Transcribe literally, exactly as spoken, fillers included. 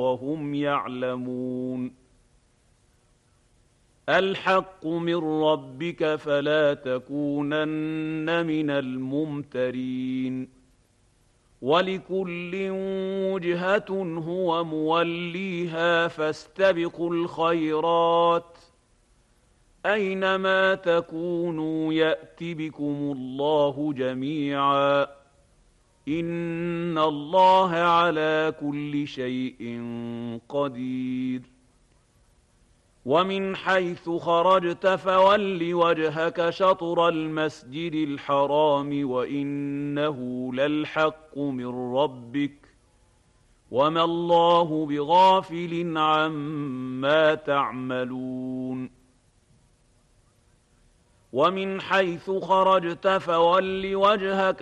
وهم يعلمون الحق من ربك فلا تكونن من الممترين ولكل وجهة هو موليها فاستبقوا الخيرات أينما تكونوا يأت بكم الله جميعا إن الله على كل شيء قدير ومن حيث خرجت فول وجهك شطر المسجد الحرام وإنه للحق من ربك وما الله بغافل عما تعملون ومن حيث خرجت فول وجهك